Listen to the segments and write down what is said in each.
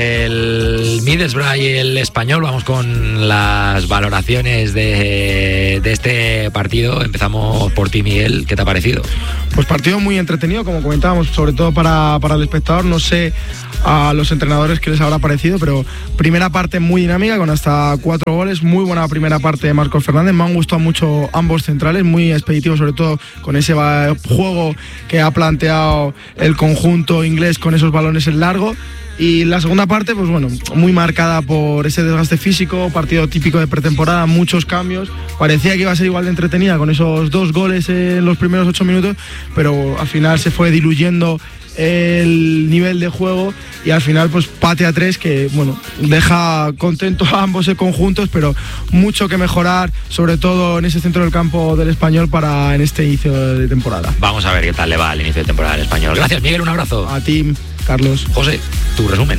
El Middlesbrough y el Español. Vamos con las valoraciones de este partido. Empezamos por ti, Miguel. ¿Qué te ha parecido? Pues partido muy entretenido, como comentábamos, sobre todo para el espectador. No sé a los entrenadores qué les habrá parecido, pero primera parte muy dinámica, con hasta 4 goles. Muy buena primera parte de Marcos Fernández. Me han gustado mucho ambos centrales, muy expeditivos, sobre todo con ese juego que ha planteado el conjunto inglés con esos balones en largo. Y la segunda parte, pues bueno, muy marcada por ese desgaste físico, partido típico de pretemporada, muchos cambios. Parecía que iba a ser igual de entretenida con esos 2 goles en los primeros 8 minutos, pero al final se fue diluyendo el nivel de juego y al final pues pate a 3 que bueno, deja contento a ambos conjuntos, pero mucho que mejorar, sobre todo en ese centro del campo del Español para en este inicio de temporada. Vamos a ver qué tal le va al inicio de temporada del Español. Gracias, Miguel, un abrazo. A ti, Carlos. José, tu resumen.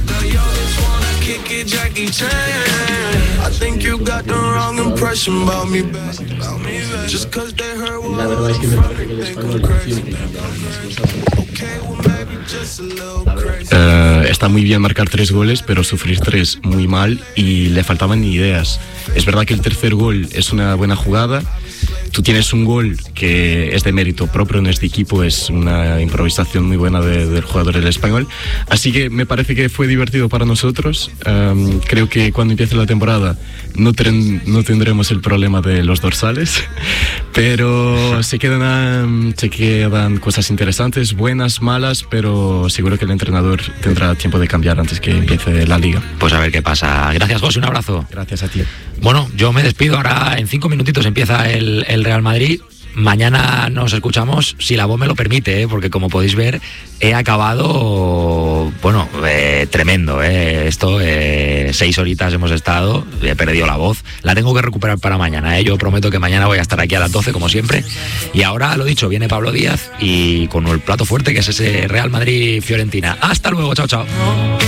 La verdad es que me parece que el Español tiene que cambiar las cosas. Está muy bien marcar 3 goles, pero sufrir 3 muy mal y le faltaban ideas. Es verdad que el tercer gol es una buena jugada. Tú tienes un gol que es de mérito propio en este equipo, es una improvisación muy buena del jugador del Español. Así que me parece que fue divertido para nosotros. Creo que cuando empiece la temporada no tendremos el problema de los dorsales, pero se quedan cosas interesantes, buenas, malas, pero seguro que el entrenador tendrá tiempo de cambiar antes que empiece la liga. Pues a ver qué pasa. Gracias, José, un abrazo. Gracias a ti. Bueno, yo me despido. Ahora en 5 minutitos empieza el Real Madrid. Mañana nos escuchamos, si la voz me lo permite, porque como podéis ver, he acabado, tremendo, Esto, 6 horitas hemos estado, he perdido la voz, la tengo que recuperar para mañana, Yo prometo que mañana voy a estar aquí a las 12 como siempre. Y ahora, lo dicho, viene Pablo Díaz y con el plato fuerte que es ese Real Madrid-Fiorentina. Hasta luego, chao, chao.